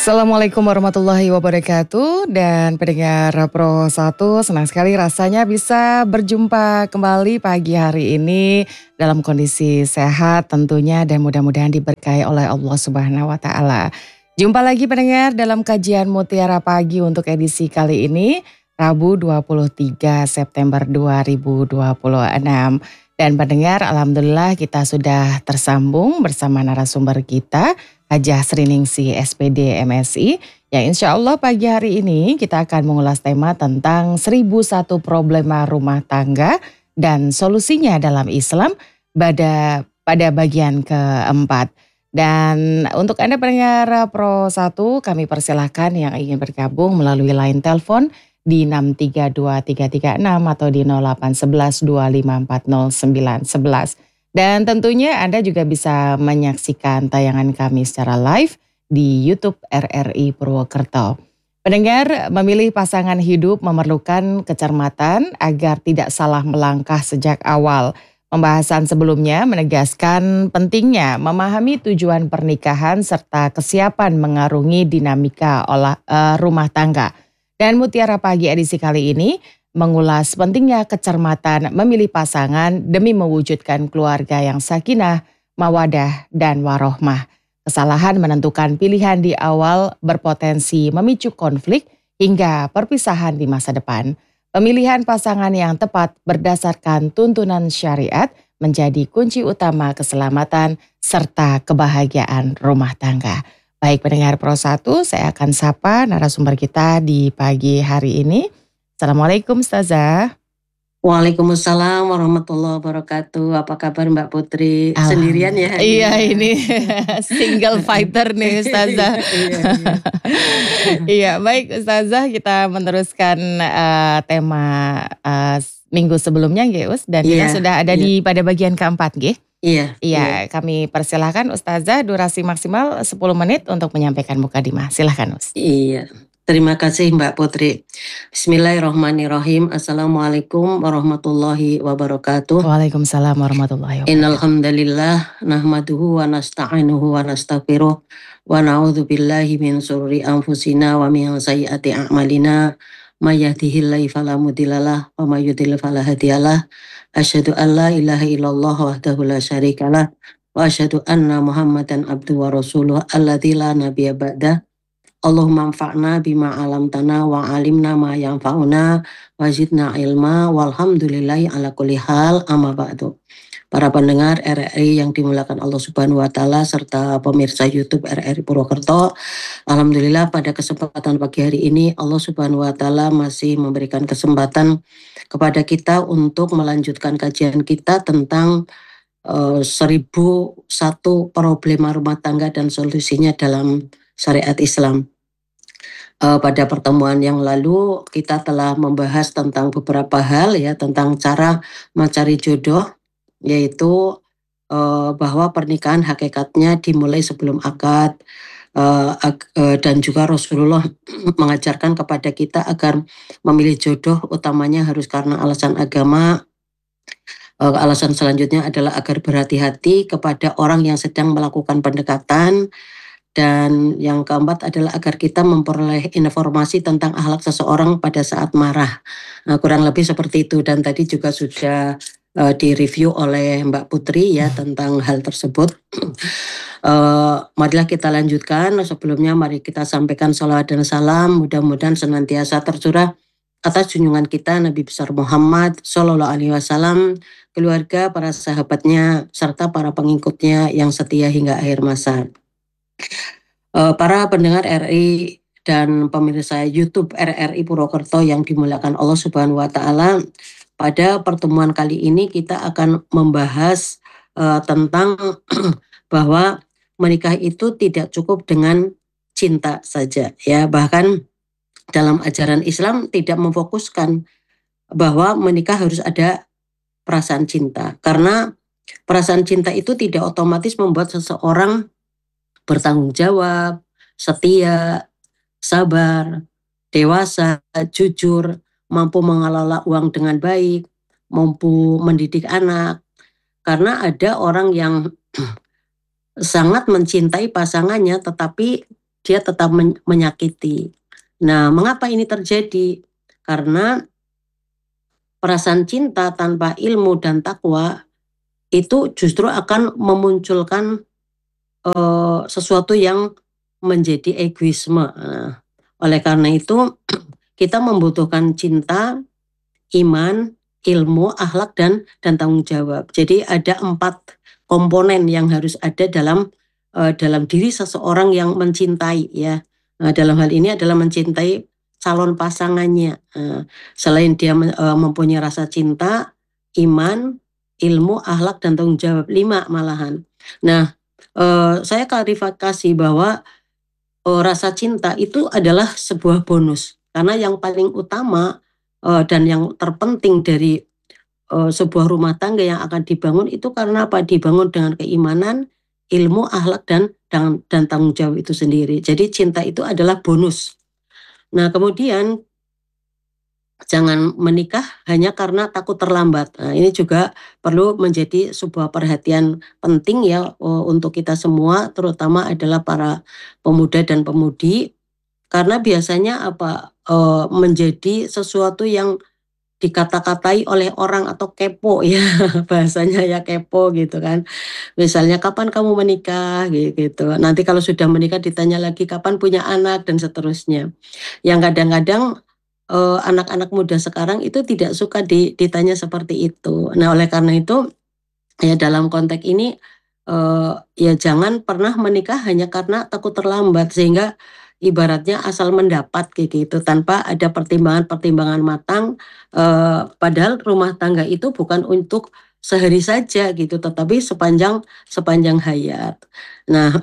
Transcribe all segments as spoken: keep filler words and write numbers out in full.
Assalamualaikum warahmatullahi wabarakatuh dan pendengar Pro satu, senang sekali rasanya bisa berjumpa kembali pagi hari ini dalam kondisi sehat tentunya dan mudah-mudahan diberkahi oleh Allah Subhanahu wa taala. Jumpa lagi pendengar dalam kajian Mutiara Pagi untuk edisi kali ini Rabu dua puluh tiga September dua ribu dua puluh enam. Dan pendengar, alhamdulillah kita sudah tersambung bersama narasumber kita Hajah Sriningsih S P D M Si, yang insya Allah pagi hari ini kita akan mengulas tema tentang seribu satu problema rumah tangga dan solusinya dalam Islam pada, pada bagian keempat. Dan untuk Anda pendengar Pro satu, kami persilahkan yang ingin bergabung melalui line telepon di enam tiga dua tiga tiga enam atau di nol delapan satu satu dua lima empat nol sembilan satu satu. Dan tentunya Anda juga bisa menyaksikan tayangan kami secara live di YouTube R R I Purwokerto. Pendengar, memilih pasangan hidup memerlukan kecermatan agar tidak salah melangkah sejak awal. Pembahasan sebelumnya menegaskan pentingnya memahami tujuan pernikahan serta kesiapan mengarungi dinamika olah, uh, rumah tangga. Dan Mutiara Pagi edisi kali ini mengulas pentingnya kecermatan memilih pasangan demi mewujudkan keluarga yang sakinah, mawadah, dan warohmah. Kesalahan menentukan pilihan di awal berpotensi memicu konflik hingga perpisahan di masa depan. Pemilihan pasangan yang tepat berdasarkan tuntunan syariat menjadi kunci utama keselamatan serta kebahagiaan rumah tangga. Baik pendengar Pro satu, saya akan sapa narasumber kita di pagi hari ini. Assalamualaikum Ustazah. Waalaikumsalam warahmatullahi wabarakatuh. Apa kabar Mbak Putri? Sendirian ya? Iya ini single fighter nih Ustazah. Iya baik Ustazah, kita meneruskan uh, tema uh, minggu sebelumnya nggih Us. Dan Iya, kita sudah ada iya. di pada bagian keempat nggih. Iya, Iya, kami persilahkan Ustazah, durasi maksimal sepuluh menit untuk menyampaikan mukadimah. Silahkan Us. Iya, terima kasih Mbak Putri. Bismillahirrahmanirrahim. Assalamualaikum warahmatullahi wabarakatuh. Waalaikumsalam warahmatullahi wabarakatuh. Innal hamdalillah nahmaduhu wa nasta'inuhu wa nastaghfiruh wa na'udzu billahi min syururi anfusina wa min sayyiati a'malina. May yahdihillahu fala mudhillalah wa may yudhlil fala hadiyalah. Asyhadu an la ilaha illallah wahdahu la syarikalah wa asyhadu anna Muhammadan abduhu wa rasuluh alladzi la nabiyya ba'dah. Allahumma anfa'na bima 'allamtana wa 'allimna ma yanfa'una wa zidna ilma walhamdulillahi ala kulli hal, amma ba'du. Para pendengar R R I yang dimuliakan Allah Subhanahu wa taala serta pemirsa YouTube R R I Purwokerto, alhamdulillah pada kesempatan pagi hari ini Allah Subhanahu wa taala masih memberikan kesempatan kepada kita untuk melanjutkan kajian kita tentang uh, seribu satu problema rumah tangga dan solusinya dalam syariat Islam. Uh, pada pertemuan yang lalu kita telah membahas tentang beberapa hal ya, tentang cara mencari jodoh, yaitu uh, bahwa pernikahan hakikatnya dimulai sebelum akad, uh, uh, dan juga Rasulullah mengajarkan kepada kita agar memilih jodoh utamanya harus karena alasan agama. Uh, alasan selanjutnya adalah agar berhati-hati kepada orang yang sedang melakukan pendekatan. Dan yang keempat adalah agar kita memperoleh informasi tentang akhlak seseorang pada saat marah. Nah, kurang lebih seperti itu, dan tadi juga sudah uh, direview oleh Mbak Putri ya tentang hal tersebut. uh, marilah kita lanjutkan. Sebelumnya mari kita sampaikan salawat dan salam, mudah-mudahan senantiasa tercurah atas junjungan kita Nabi besar Muhammad Shallallahu Alaihi Wasallam, keluarga, para sahabatnya, serta para pengikutnya yang setia hingga akhir masa. Uh, para pendengar R R I dan pemirsa YouTube R R I Purwokerto yang dimuliakan Allah Subhanahu wa taala, pada pertemuan kali ini kita akan membahas uh, tentang bahwa menikah itu tidak cukup dengan cinta saja ya. Bahkan dalam ajaran Islam tidak memfokuskan bahwa menikah harus ada perasaan cinta, karena perasaan cinta itu tidak otomatis membuat seseorang bertanggung jawab, setia, sabar, dewasa, jujur, mampu mengelola uang dengan baik, mampu mendidik anak. Karena ada orang yang sangat mencintai pasangannya tetapi dia tetap menyakiti. Nah, mengapa ini terjadi? Karena perasaan cinta tanpa ilmu dan takwa itu justru akan memunculkan uh, sesuatu yang menjadi egoisme. Nah, oleh karena itu kita membutuhkan cinta, iman, ilmu, akhlak dan dan tanggung jawab. Jadi ada empat komponen yang harus ada dalam uh, dalam diri seseorang yang mencintai ya. Nah, dalam hal ini adalah mencintai calon pasangannya. Uh, selain dia uh, mempunyai rasa cinta, iman, ilmu, akhlak dan tanggung jawab, lima malahan. Nah, uh, saya klarifikasi bahwa uh, rasa cinta itu adalah sebuah bonus karena yang paling utama uh, dan yang terpenting dari uh, sebuah rumah tangga yang akan dibangun itu karena apa? Dibangun dengan keimanan, ilmu, akhlak dan dan, dan tanggung jawab itu sendiri. Jadi cinta itu adalah bonus. Nah, kemudian jangan menikah hanya karena takut terlambat. Nah, ini juga perlu menjadi sebuah perhatian penting ya uh, untuk kita semua, terutama adalah para pemuda dan pemudi, karena biasanya apa uh, menjadi sesuatu yang dikata-katai oleh orang atau kepo ya bahasanya ya kepo gitu kan. Misalnya kapan kamu menikah gitu. Nanti kalau sudah menikah ditanya lagi kapan punya anak dan seterusnya. Yang kadang-kadang eh, anak-anak muda sekarang itu tidak suka di, ditanya seperti itu. Nah, oleh karena itu ya dalam konteks ini eh, ya jangan pernah menikah hanya karena takut terlambat sehingga ibaratnya asal mendapat kayak gitu tanpa ada pertimbangan-pertimbangan matang. Eh, padahal rumah tangga itu bukan untuk sehari saja gitu, tetapi sepanjang sepanjang hayat. Nah,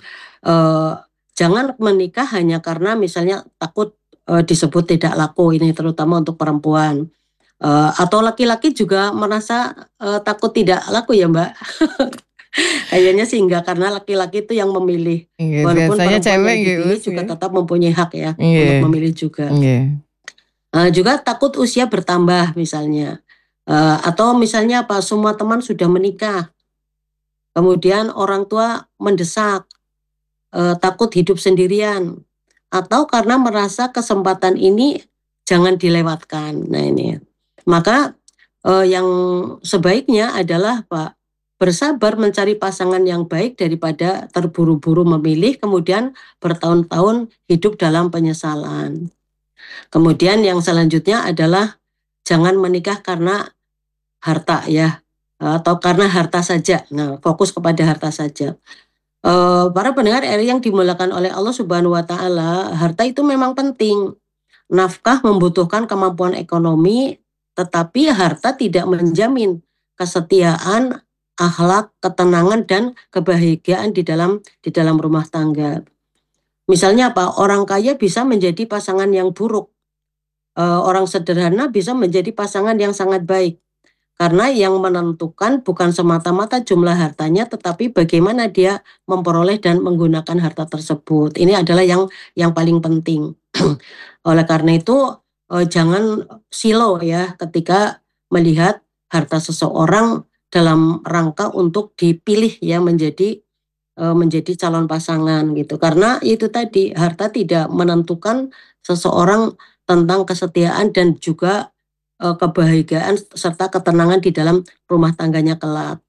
eh, jangan menikah hanya karena misalnya takut eh, disebut tidak laku, ini terutama untuk perempuan. Uh, atau laki-laki juga merasa uh, takut tidak laku ya Mbak. Kayaknya sih enggak, karena laki-laki itu yang memilih. Iya, Walaupun biasanya perempuan cewek yang gitu dipilih sih. juga tetap mempunyai hak ya Iya, untuk memilih juga. iya. Uh, juga takut usia bertambah misalnya. Uh, atau misalnya apa, semua teman sudah menikah. Kemudian orang tua mendesak, uh, takut hidup sendirian. Atau karena merasa kesempatan ini jangan dilewatkan. Nah ini. Maka eh, yang sebaiknya adalah Pak bersabar mencari pasangan yang baik daripada terburu-buru memilih kemudian bertahun-tahun hidup dalam penyesalan. Kemudian yang selanjutnya adalah jangan menikah karena harta ya atau karena harta saja. Nah, fokus kepada harta saja. Uh, para pendengar R yang dimulakan oleh Allah Subhanahu wa taala, harta itu memang penting. Nafkah membutuhkan kemampuan ekonomi, tetapi harta tidak menjamin kesetiaan, akhlak, ketenangan dan kebahagiaan di dalam di dalam rumah tangga. Misalnya apa? Orang kaya bisa menjadi pasangan yang buruk. Uh, orang sederhana bisa menjadi pasangan yang sangat baik. Karena yang menentukan bukan semata-mata jumlah hartanya, tetapi bagaimana dia memperoleh dan menggunakan harta tersebut. Ini adalah yang yang paling penting. Oleh karena itu, eh, jangan silau ya ketika melihat harta seseorang dalam rangka untuk dipilih ya menjadi eh, menjadi calon pasangan gitu. Karena itu tadi harta tidak menentukan seseorang tentang kesetiaan dan juga uh, kebahagiaan serta ketenangan di dalam rumah tangganya kelak.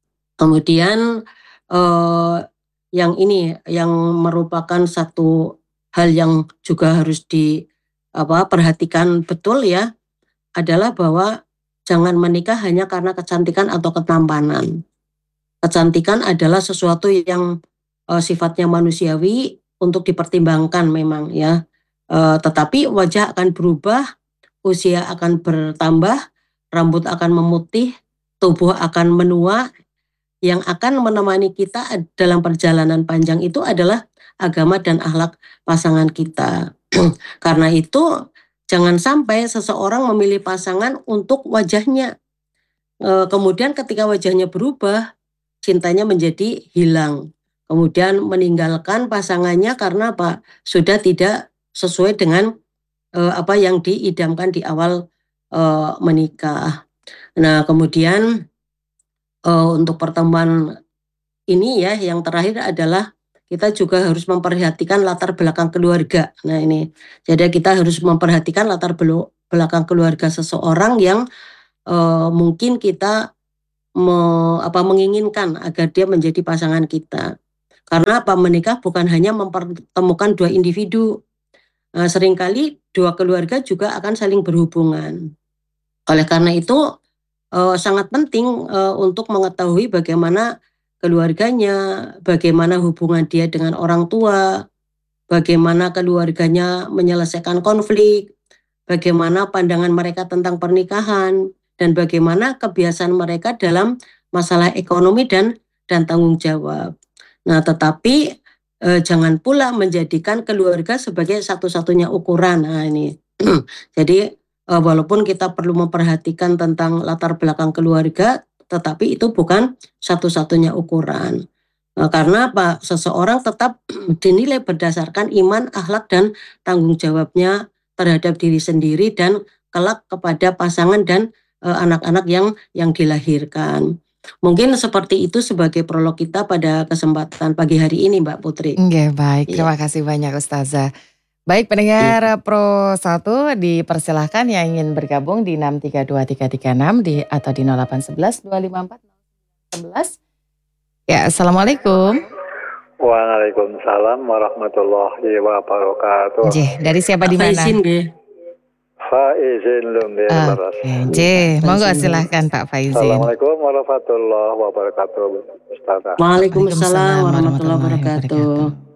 Kemudian uh, yang ini yang merupakan satu hal yang juga harus di apa perhatikan betul ya adalah bahwa jangan menikah hanya karena kecantikan atau ketampanan. Kecantikan adalah sesuatu yang uh, sifatnya manusiawi untuk dipertimbangkan memang ya. Uh, tetapi wajah akan berubah, usia akan bertambah, rambut akan memutih, tubuh akan menua. Yang akan menemani kita dalam perjalanan panjang itu adalah agama dan akhlak pasangan kita. Karena itu jangan sampai seseorang memilih pasangan untuk wajahnya. E, kemudian ketika wajahnya berubah, cintanya menjadi hilang. Kemudian meninggalkan pasangannya karena apa? Sudah tidak sesuai dengan e, apa yang diidamkan di awal e, menikah. Nah, kemudian e, untuk pertemuan ini ya yang terakhir adalah kita juga harus memperhatikan latar belakang keluarga. Nah ini, jadi kita harus memperhatikan latar belakang keluarga seseorang yang uh, mungkin kita me, apa, menginginkan agar dia menjadi pasangan kita. Karena apa, menikah bukan hanya mempertemukan dua individu, uh, seringkali dua keluarga juga akan saling berhubungan. Oleh karena itu uh, sangat penting uh, untuk mengetahui bagaimana keluarganya, bagaimana hubungan dia dengan orang tua, bagaimana keluarganya menyelesaikan konflik, bagaimana pandangan mereka tentang pernikahan, dan bagaimana kebiasaan mereka dalam masalah ekonomi dan dan tanggung jawab. Nah, tetapi eh, jangan pula menjadikan keluarga sebagai satu-satunya ukuran. Nah, ini. Jadi eh, walaupun kita perlu memperhatikan tentang latar belakang keluarga, tetapi itu bukan satu-satunya ukuran. Nah, karena apa? Seseorang tetap dinilai berdasarkan iman, akhlak, dan tanggung jawabnya terhadap diri sendiri dan kelak kepada pasangan dan uh, anak-anak yang yang dilahirkan. Mungkin seperti itu sebagai prolog kita pada kesempatan pagi hari ini, Mbak Putri. Oke, baik. Iya. Terima kasih banyak Ustazah. Baik Iya. pendengar Pro satu dipersilahkan yang ingin bergabung di enam tiga dua tiga tiga enam di atau di nol delapan satu satu dua lima empat satu satu. Ya, Assalamualaikum. Waalaikumsalam warahmatullahi wabarakatuh. Nggih, dari siapa di mana? Faizin nggih. Faizin Lumbir Leres. Oke, nggih, monggo silahkan Pak Faizin. Assalamualaikum warahmatullahi wabarakatuh, Ustazah. Waalaikumsalam warahmatullahi wabarakatuh.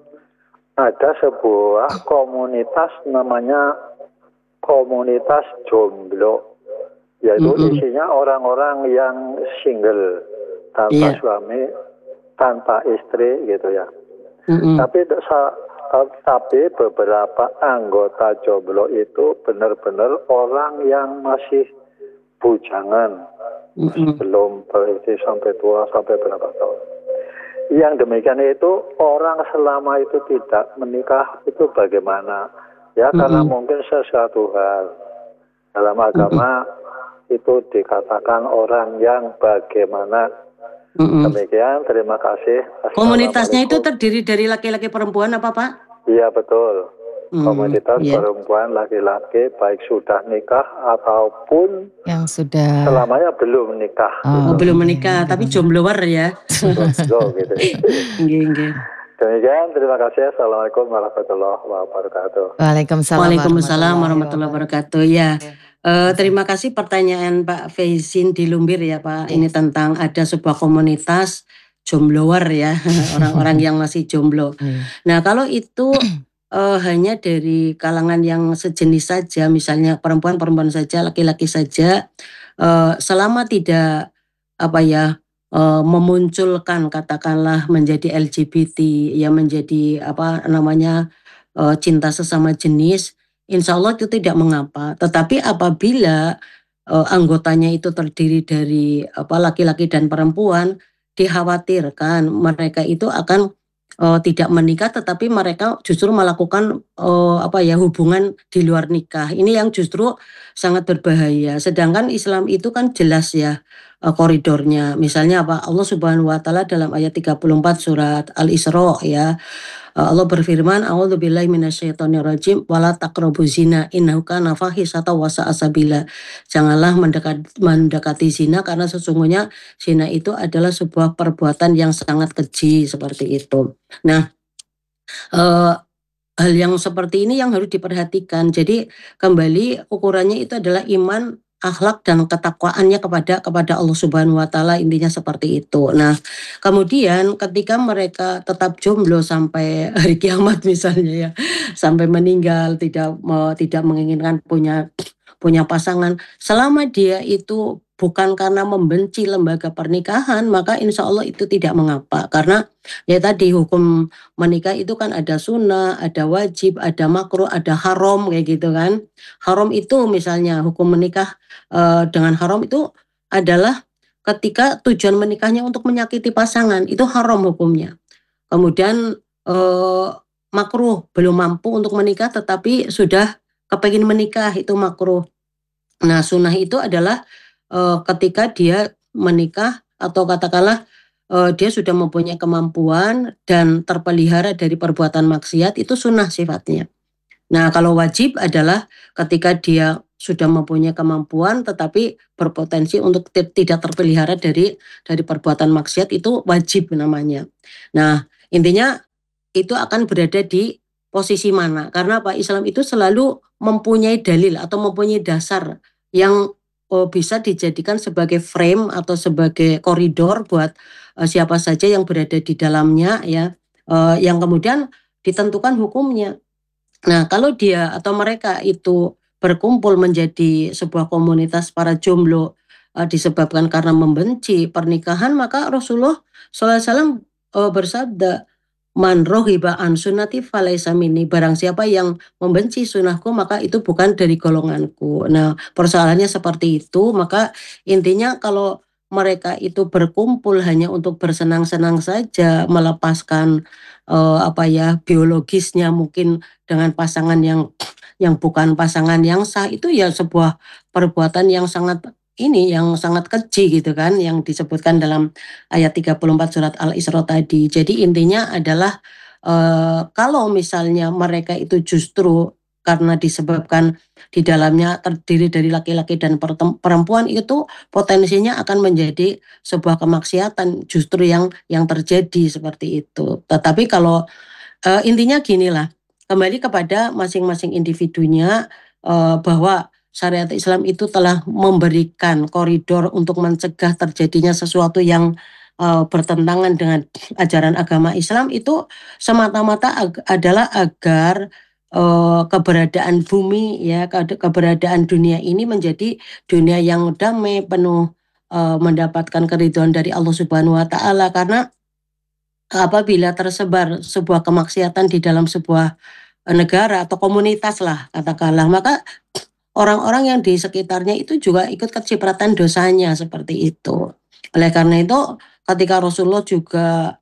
Ada sebuah komunitas namanya komunitas jomblo, yaitu mm-hmm. isinya orang-orang yang single, tanpa yeah. suami, tanpa istri gitu ya. Mm-hmm. Tapi tapi beberapa anggota jomblo itu benar-benar orang yang masih bujangan, mm-hmm. belum beristri sampai tua, sampai berapa tahun. Yang demikian itu orang selama itu tidak menikah itu bagaimana? Ya mm-hmm. karena mungkin sesuatu hal dalam agama mm-hmm. itu dikatakan orang yang bagaimana. Mm-hmm. Demikian, terima kasih. Komunitasnya itu terdiri dari laki-laki perempuan apa Pak? Iya betul. Hmm, komunitas yeah. perempuan laki-laki baik sudah nikah ataupun yang sudah selamanya belum nikah. Oh, gitu. Belum menikah, tapi jombloer ya. Jomblo gitu. Nggih, Demikian, terima kasih. Assalamualaikum warahmatullahi wabarakatuh. Waalaikumsalam, Waalaikumsalam warahmatullahi wabarakatuh. Ya, uh, terima kasih pertanyaan Pak Faizin di Lumbir ya Pak. Yes. Ini tentang ada sebuah komunitas jombloer ya, orang-orang yang masih jomblo. Hmm. Nah, kalau itu uh, hanya dari kalangan yang sejenis saja, misalnya perempuan-perempuan saja, laki-laki saja, uh, selama tidak apa ya uh, memunculkan katakanlah menjadi L G B T, ya menjadi apa namanya uh, cinta sesama jenis, insya Allah itu tidak mengapa. Tetapi apabila uh, anggotanya itu terdiri dari apa laki-laki dan perempuan, dikhawatirkan mereka itu akan uh, tidak menikah, tetapi mereka justru melakukan uh, apa ya hubungan di luar nikah. Ini yang justru sangat berbahaya. Sedangkan Islam itu kan jelas ya uh, koridornya. Misalnya apa? Allah Subhanahu wa taala dalam ayat tiga puluh empat surat Al-Isra ya. Allah berfirman, a'udzubillahi minasyaitonirrajim wala taqrabuz zina innahu kana fahisatan wa sa'a sabila. Janganlah mendekat, mendekati zina karena sesungguhnya zina itu adalah sebuah perbuatan yang sangat keji seperti itu. Nah, eh, hal yang seperti ini yang harus diperhatikan. Jadi kembali ukurannya itu adalah iman, akhlak dan ketakwaannya kepada kepada Allah Subhanahu wa taala, intinya seperti itu. Nah, kemudian ketika mereka tetap jomblo sampai hari kiamat misalnya ya, sampai meninggal tidak mau tidak menginginkan punya punya pasangan, selama dia itu bukan karena membenci lembaga pernikahan, maka insya Allah itu tidak mengapa. Karena ya tadi hukum menikah itu kan ada sunnah, ada wajib, ada makruh, ada haram kayak gitu kan. Haram itu misalnya hukum menikah uh, dengan haram itu adalah ketika tujuan menikahnya untuk menyakiti pasangan, itu haram hukumnya. Kemudian uh, makruh, belum mampu untuk menikah tetapi sudah kepengin menikah, itu makruh. Nah sunnah itu adalah Uh, ketika dia menikah atau katakanlah uh, dia sudah mempunyai kemampuan dan terpelihara dari perbuatan maksiat, itu sunnah sifatnya. Nah, kalau wajib adalah ketika dia sudah mempunyai kemampuan tetapi berpotensi untuk tidak terpelihara dari dari perbuatan maksiat, itu wajib namanya. Nah, intinya itu akan berada di posisi mana? Karena apa? Islam itu selalu mempunyai dalil atau mempunyai dasar yang oh, bisa dijadikan sebagai frame atau sebagai koridor buat uh, siapa saja yang berada di dalamnya ya, uh, yang kemudian ditentukan hukumnya. Nah, kalau dia atau mereka itu berkumpul menjadi sebuah komunitas para jomblo uh, disebabkan karena membenci pernikahan, maka Rasulullah shallallahu alaihi wasallam uh, bersabda, "Man rohiba an sunnati falaysa minni." Barang siapa yang membenci sunnahku, maka itu bukan dari golonganku. Nah, persoalannya seperti itu. Maka intinya kalau mereka itu berkumpul hanya untuk bersenang-senang saja, melepaskan uh, apa ya biologisnya mungkin dengan pasangan yang yang bukan pasangan yang sah, itu ya sebuah perbuatan yang sangat ini yang sangat keji gitu kan, yang disebutkan dalam ayat tiga puluh empat surat Al-Isra tadi. Jadi intinya adalah uh, kalau misalnya mereka itu justru karena disebabkan di dalamnya terdiri dari laki-laki dan perempuan, itu potensinya akan menjadi sebuah kemaksiatan justru yang yang terjadi seperti itu. Tetapi kalau uh, intinya ginilah, kembali kepada masing-masing individunya, uh, bahwa syariat Islam itu telah memberikan koridor untuk mencegah terjadinya sesuatu yang uh, bertentangan dengan ajaran agama Islam, itu semata-mata ag- adalah agar uh, keberadaan bumi ya ke- keberadaan dunia ini menjadi dunia yang damai, penuh uh, mendapatkan keridhaan dari Allah Subhanahu wa taala. Karena apabila tersebar sebuah kemaksiatan di dalam sebuah eh, negara atau komunitas lah katakanlah, maka orang-orang yang di sekitarnya itu juga ikut kecipratan dosanya seperti itu. Oleh karena itu ketika Rasulullah juga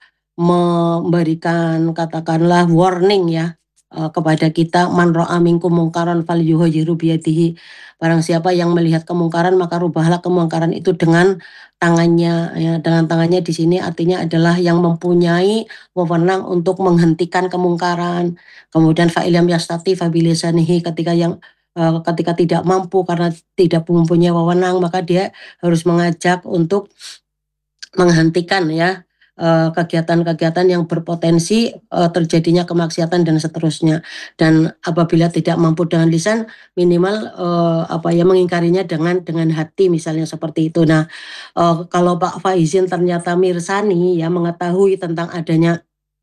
memberikan katakanlah warning ya eh, kepada kita, man ra'a minkum mungkaran falyughayyirhu biyadihi. Barang siapa yang melihat kemungkaran maka rubahlah kemungkaran itu dengan tangannya ya. Dengan tangannya di sini artinya adalah yang mempunyai wewenang untuk menghentikan kemungkaran. Kemudian fa'ilam yastati fabilisanihi, ketika yang Uh, ketika tidak mampu karena tidak mempunyai wewenang, maka dia harus mengajak untuk menghentikan ya uh, kegiatan-kegiatan yang berpotensi uh, terjadinya kemaksiatan dan seterusnya. Dan apabila tidak mampu dengan lisan, minimal uh, apa ya mengingkarinya dengan dengan hati misalnya seperti itu. Nah, uh, kalau Pak Faizin ternyata mirsani ya mengetahui tentang adanya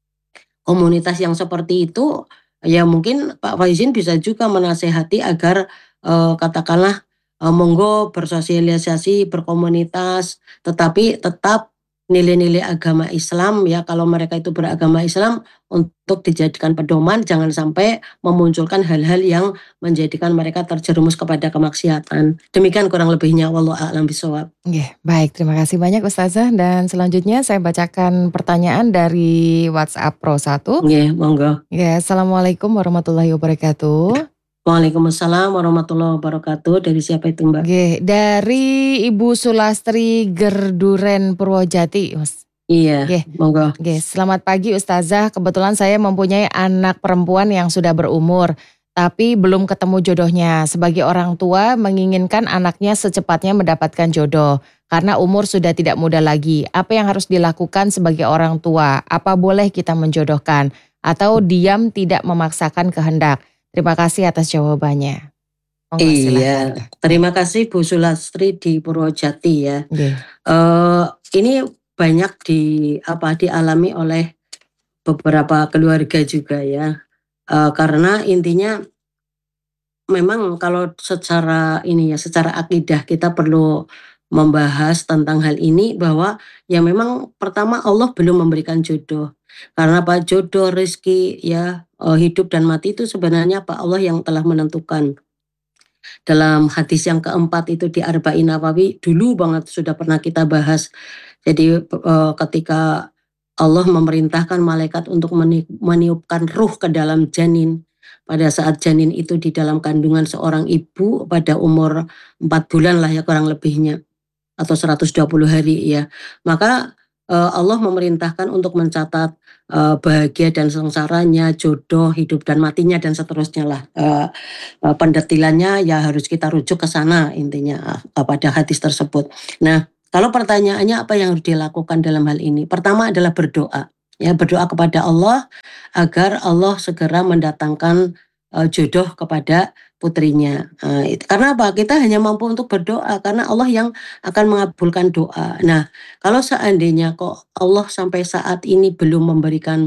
komunitas yang seperti itu, ya mungkin Pak Faizin bisa juga menasehati agar eh, katakanlah eh, monggo bersosialisasi, berkomunitas, tetapi tetap nilai-nilai agama Islam ya. Kalau mereka itu beragama Islam, untuk dijadikan pedoman, jangan sampai memunculkan hal-hal yang menjadikan mereka terjerumus kepada kemaksiatan. Demikian kurang lebihnya, wallahu a'lam bishawab. Oke, baik, terima kasih banyak Ustazah. Dan selanjutnya saya bacakan pertanyaan dari WhatsApp Pro satu. Nggih, monggo. Ya, Assalamualaikum warahmatullahi wabarakatuh. Waalaikumsalam warahmatullahi wabarakatuh. Dari siapa itu, Mbak? Oke, dari Ibu Sulastri Gerduren Purwojati, Mas. Iya, Oke, monggo. oke, selamat pagi Ustazah. Kebetulan saya mempunyai anak perempuan yang sudah berumur, tapi belum ketemu jodohnya. Sebagai orang tua menginginkan anaknya secepatnya mendapatkan jodoh, karena umur sudah tidak muda lagi. Apa yang harus dilakukan sebagai orang tua? Apa boleh kita menjodohkan? Atau diam tidak memaksakan kehendak? Terima kasih atas jawabannya. Monggo, Iya, silahkan. terima kasih Bu Sulastri di Purwojati ya. Oke. Uh, ini banyak di apa dialami oleh beberapa keluarga juga ya. Uh, karena intinya memang kalau secara ini ya, secara akidah kita perlu membahas tentang hal ini, bahwa ya memang pertama Allah belum memberikan jodoh. Karena apa? Jodoh, rezeki ya, uh, hidup dan mati itu sebenarnya Pak Allah yang telah menentukan. Dalam hadis yang keempat itu di Arba'in Nawawi, dulu banget sudah pernah kita bahas. Jadi uh, ketika Allah memerintahkan malaikat untuk meniupkan ruh ke dalam janin, pada saat janin itu di dalam kandungan seorang ibu pada umur empat bulan lah ya kurang lebihnya, atau seratus dua puluh hari ya. Maka uh, Allah memerintahkan untuk mencatat uh, bahagia dan sengsaranya, jodoh, hidup dan matinya dan seterusnya lah. Uh, uh, pendetilannya ya harus kita rujuk ke sana intinya uh, pada hadis tersebut. Nah, kalau pertanyaannya apa yang harus dilakukan dalam hal ini? Pertama adalah berdoa. Ya, berdoa kepada Allah agar Allah segera mendatangkan uh, jodoh kepada putrinya. Uh, itu, karena apa? Kita hanya mampu untuk berdoa karena Allah yang akan mengabulkan doa. Nah, kalau seandainya kok Allah sampai saat ini belum memberikan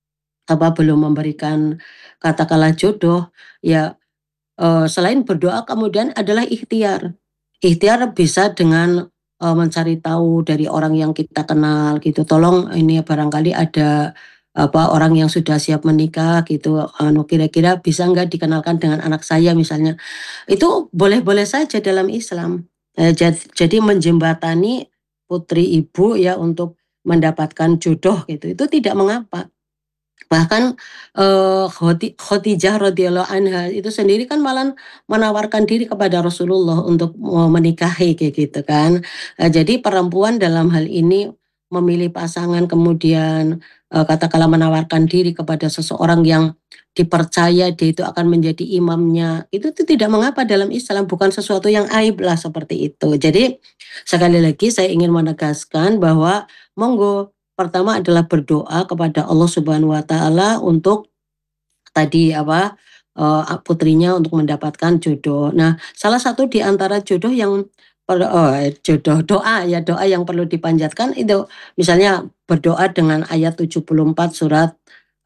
apa belum memberikan katakanlah jodoh, ya uh, selain berdoa kemudian adalah ikhtiar. Ikhtiar bisa dengan uh, mencari tahu dari orang yang kita kenal gitu. Tolong ini barangkali ada apa orang yang sudah siap menikah gitu. Anu kira-kira bisa nggak dikenalkan dengan anak saya misalnya. Itu boleh-boleh saja dalam Islam. Eh, jadi, jadi menjembatani putri ibu ya untuk mendapatkan jodoh gitu. Itu tidak mengapa. Bahkan eh, Khadijah radhiyallahu anha itu sendiri kan malah menawarkan diri kepada Rasulullah untuk mau menikahi kayak gitu kan. Eh, jadi perempuan dalam hal ini memilih pasangan kemudian eh, katakanlah menawarkan diri kepada seseorang yang dipercaya dia itu akan menjadi imamnya. Itu, itu tidak mengapa dalam Islam, bukan sesuatu yang aib lah seperti itu. Jadi sekali lagi saya ingin menegaskan bahwa monggo pertama adalah berdoa kepada Allah Subhanahu wa taala untuk tadi apa uh, putrinya untuk mendapatkan jodoh. Nah, salah satu di antara jodoh yang oh, jodoh doa ya doa yang perlu dipanjatkan itu misalnya berdoa dengan ayat tujuh puluh empat surat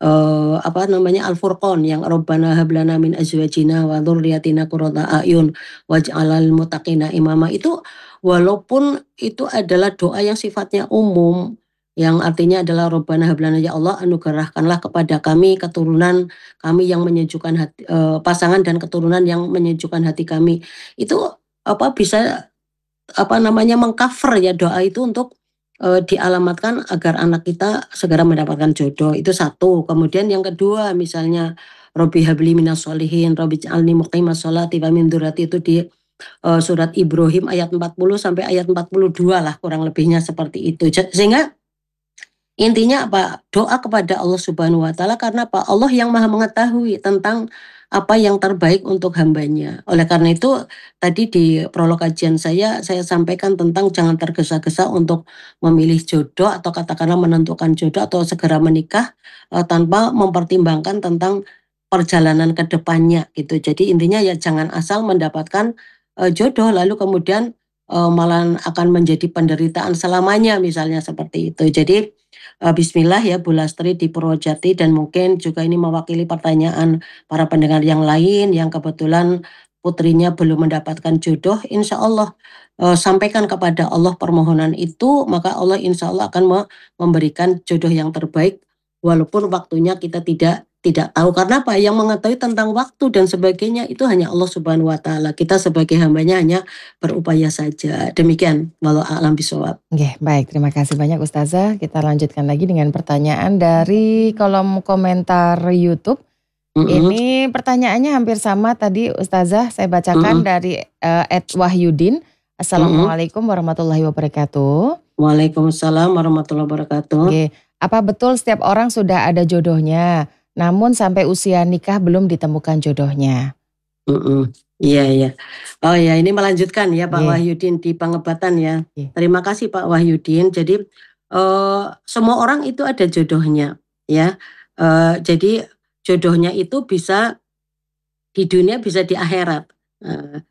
uh, apa namanya Al-Furqan yang Rabbana hablana min azwajina wa dzurriyyatina qurrata a'yun waj'alal muttaqina imama itu walaupun itu adalah doa yang sifatnya umum yang artinya adalah Rabbana hablana ya Allah anugerahkanlah kepada kami keturunan kami yang menyejukkan hati eh, pasangan dan keturunan yang menyejukkan hati kami. Itu apa bisa apa namanya mengcover ya doa itu untuk eh, dialamatkan agar anak kita segera mendapatkan jodoh. Itu satu. Kemudian yang kedua misalnya Robbi habli minas solihin, Robbi ij'alni muqimas sholati wa min dzurriyyati itu di eh, surat Ibrahim ayat empat puluh sampai ayat empat puluh dua lah kurang lebihnya seperti itu. Sehingga intinya apa? Doa kepada Allah Subhanahu wa taala karena apa? Allah yang Maha mengetahui tentang apa yang terbaik untuk hambanya. Oleh karena itu tadi di prolog kajian saya saya sampaikan tentang jangan tergesa-gesa untuk memilih jodoh atau katakanlah menentukan jodoh atau segera menikah uh, tanpa mempertimbangkan tentang perjalanan ke depannya gitu. Jadi intinya ya jangan asal mendapatkan uh, jodoh lalu kemudian uh, malah akan menjadi penderitaan selamanya misalnya seperti itu. Jadi Uh, Bismillah ya Bu Lastri di Purwojati dan mungkin juga ini mewakili pertanyaan para pendengar yang lain yang kebetulan putrinya belum mendapatkan jodoh, insya Allah uh, sampaikan kepada Allah permohonan itu, maka Allah insya Allah akan memberikan jodoh yang terbaik walaupun waktunya kita tidak tidak tahu karena apa yang mengetahui tentang waktu dan sebagainya itu hanya Allah Subhanahu wa taala. Kita sebagai hambanya hanya berupaya saja. Demikian walau a'lam bishawab. Oke, baik. Terima kasih banyak Ustazah. Kita lanjutkan lagi dengan pertanyaan dari kolom komentar YouTube. Mm-hmm. Ini pertanyaannya hampir sama tadi Ustazah. Saya bacakan mm-hmm. dari uh, Ed Wahyudin. Assalamualaikum mm-hmm. warahmatullahi wabarakatuh. Waalaikumsalam warahmatullahi wabarakatuh. Oke, apa betul setiap orang sudah ada jodohnya? Namun sampai usia nikah belum ditemukan jodohnya. Mm-mm. Iya, iya. Oh ya, ini melanjutkan ya Pak yeah. Wahyudin di Pangebatan ya. Yeah. Terima kasih Pak Wahyudin. Jadi uh, semua orang itu ada jodohnya ya. Uh, jadi jodohnya itu bisa di dunia bisa di akhirat. Uh,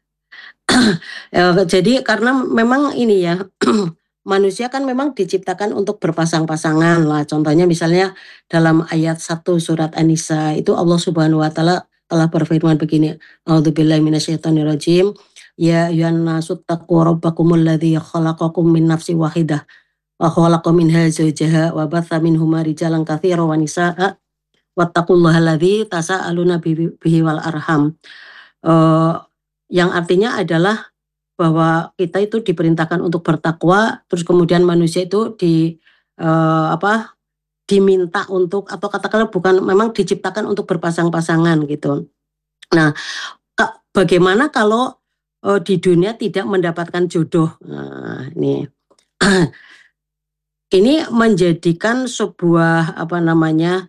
jadi karena memang ini ya. Manusia kan memang diciptakan untuk berpasang-pasangan lah. Contohnya misalnya dalam ayat satu surat An-Nisa itu Allah Subhanahu wa taala telah berfirman begini. A'udzubillahi minasyaitonirrajim. Ya ayyuhan nasu taqu rabbakumul ladzi khalaqakum min nafsin wahidah wa khalaqa minha zawjaha wa batha minhuma rijalan katsiran wa nisaa'a wattaqullaha alladzi tasaaluna bihi wal arham. Uh, yang artinya adalah bahwa kita itu diperintahkan untuk bertakwa, terus kemudian manusia itu di uh, apa diminta untuk atau katakanlah bukan memang diciptakan untuk berpasang-pasangan gitu. Nah, bagaimana kalau uh, di dunia tidak mendapatkan jodoh? Nah, ini ini menjadikan sebuah apa namanya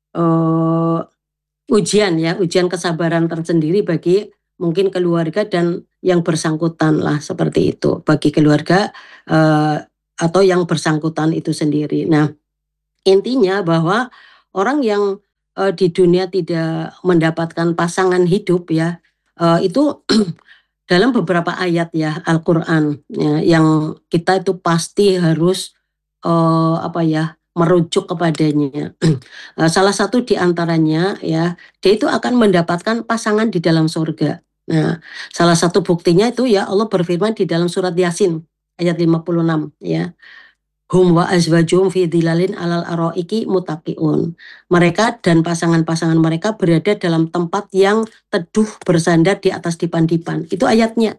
uh, ujian ya, ujian kesabaran tersendiri bagi mungkin keluarga dan yang bersangkutan lah seperti itu, bagi keluarga uh, atau yang bersangkutan itu sendiri. Nah, intinya bahwa orang yang uh, di dunia tidak mendapatkan pasangan hidup ya, uh, itu dalam beberapa ayat ya Al-Quran ya, yang kita itu pasti harus uh, apa ya merujuk kepadanya. Uh, salah satu di antaranya ya, dia itu akan mendapatkan pasangan di dalam surga. Nah, salah satu buktinya itu ya Allah berfirman di dalam surat Yasin ayat lima puluh enam ya. Hum wa azwajum fi dhilalin alal araiki mutaqiun. Mereka dan pasangan-pasangan mereka berada dalam tempat yang teduh bersandar di atas dipan-dipan. Itu ayatnya.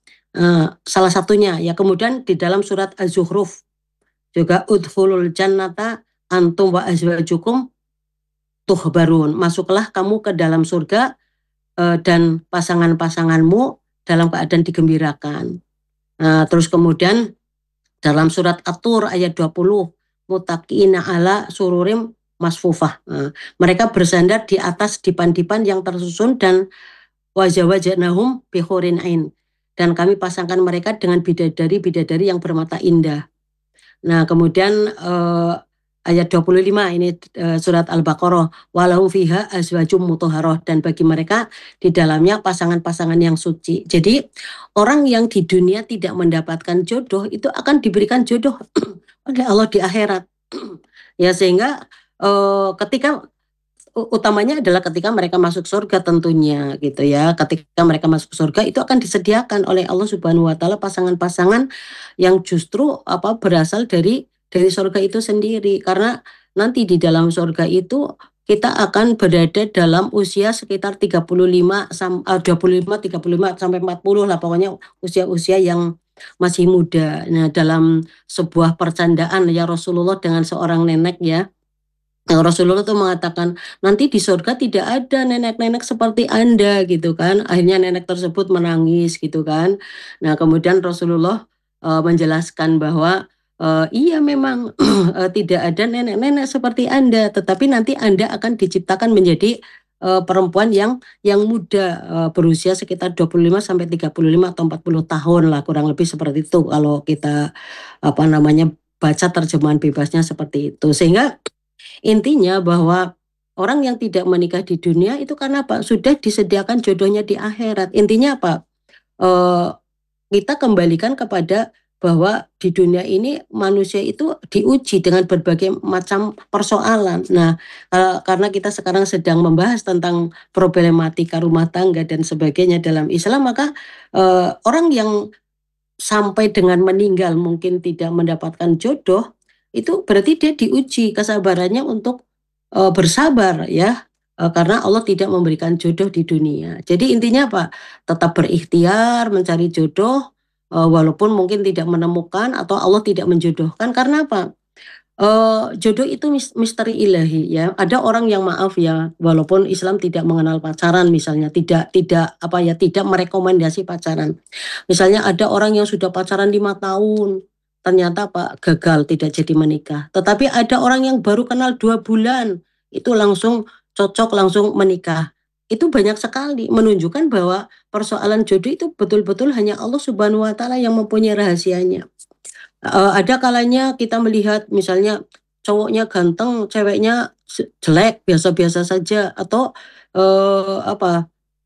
Uh, salah satunya ya. Kemudian di dalam surat Az-Zukhruf juga udkhulul jannata antum wa azwajukum tuhbarun. Masuklah kamu ke dalam surga uh, dan pasangan-pasanganmu dalam keadaan digembirakan. Nah, terus kemudian dalam surat At-Tur ayat dua puluh, mutaqiina ala sururim masfufah. Nah, mereka bersandar di atas dipan-dipan yang tersusun dan wajah-wajhnahum bihurin ain. Dan kami pasangkan mereka dengan bidadari-bidadari yang bermata indah. Nah, kemudian eh, ayat dua puluh lima ini eh, surat Al-Baqarah, walahum fiha azwajum mutahharah, dan bagi mereka di dalamnya pasangan-pasangan yang suci. Jadi orang yang di dunia tidak mendapatkan jodoh itu akan diberikan jodoh oleh Allah di akhirat. Ya, sehingga eh, ketika utamanya adalah ketika mereka masuk surga tentunya gitu ya. Ketika mereka masuk surga itu akan disediakan oleh Allah Subhanahu wa taala pasangan-pasangan yang justru apa berasal dari dari surga itu sendiri, karena nanti di dalam surga itu kita akan berada dalam usia sekitar tiga puluh lima sampai dua puluh lima tiga puluh lima sampai empat puluh lah, pokoknya usia-usia yang masih muda. Nah, dalam sebuah percandaan ya Rasulullah dengan seorang nenek ya, Nah, Rasulullah tuh mengatakan nanti di surga tidak ada nenek-nenek seperti Anda gitu kan. Akhirnya nenek tersebut menangis gitu kan. Nah, kemudian Rasulullah uh, menjelaskan bahwa uh, iya memang uh, tidak ada nenek-nenek seperti Anda, tetapi nanti Anda akan diciptakan menjadi uh, perempuan yang yang muda, uh, berusia sekitar dua puluh lima sampai tiga puluh lima atau empat puluh tahun lah, kurang lebih seperti itu kalau kita apa namanya baca terjemahan bebasnya seperti itu. Sehingga intinya bahwa orang yang tidak menikah di dunia itu karena apa? Sudah disediakan jodohnya di akhirat. Intinya apa? Eh, kita kembalikan kepada bahwa di dunia ini manusia itu diuji dengan berbagai macam persoalan. Nah, karena kita sekarang sedang membahas tentang problematika rumah tangga dan sebagainya dalam Islam, maka eh, orang yang sampai dengan meninggal mungkin tidak mendapatkan jodoh, itu berarti dia diuji kesabarannya untuk uh, bersabar ya, uh, karena Allah tidak memberikan jodoh di dunia. Jadi intinya apa? Tetap berikhtiar mencari jodoh, uh, walaupun mungkin tidak menemukan atau Allah tidak menjodohkan. Karena apa? Uh, jodoh itu misteri ilahi ya. Ada orang yang maaf ya, walaupun Islam tidak mengenal pacaran misalnya, tidak tidak apa ya, tidak merekomendasi pacaran. Misalnya ada orang yang sudah pacaran lima tahun, ternyata Pak gagal tidak jadi menikah. Tetapi ada orang yang baru kenal dua bulan, itu langsung cocok, langsung menikah. Itu banyak sekali menunjukkan bahwa persoalan jodoh itu betul-betul hanya Allah Subhanahu wa taala yang mempunyai rahasianya. Uh, ada kalanya kita melihat misalnya cowoknya ganteng, ceweknya jelek, biasa-biasa saja, atau uh, apa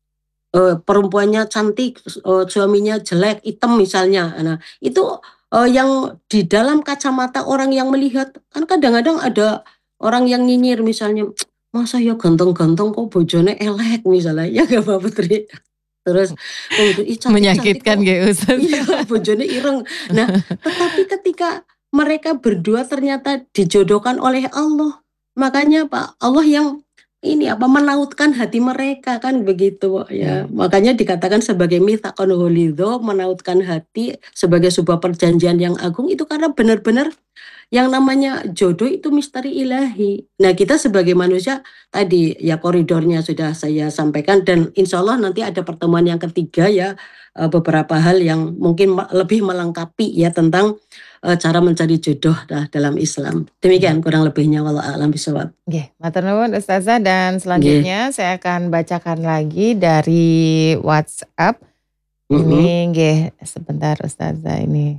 uh, perempuannya cantik, uh, suaminya jelek, hitam misalnya. Nah, itu uh, yang di dalam kacamata orang yang melihat, kan kadang-kadang ada orang yang nyinyir misalnya, masa ya ganteng-ganteng kok bojone elek misalnya, ya gak Mbak Putri? Terus kemudian ih cantik-cantik Menyakitkan kok. kayak Ustaz. Iya, bojone ireng. Nah, tetapi ketika mereka berdua ternyata dijodohkan oleh Allah, makanya Pak, Allah yang ini apa menautkan hati mereka kan begitu ya. Ya. Makanya dikatakan sebagai mitsaqun ghalidho, menautkan hati sebagai sebuah perjanjian yang agung itu karena benar-benar yang namanya jodoh itu misteri ilahi. Nah kita sebagai manusia tadi ya koridornya sudah saya sampaikan, dan insya Allah nanti ada pertemuan yang ketiga ya, uh, beberapa hal yang mungkin lebih melengkapi ya tentang uh, cara mencari jodoh dah dalam Islam. Demikian kurang lebihnya, wallahu a'lam bishawab. Nggih, matur nuwun Ustazah, dan selanjutnya Nggih. Saya akan bacakan lagi dari WhatsApp. Mm-hmm. Ini nggih, sebentar Ustazah ini.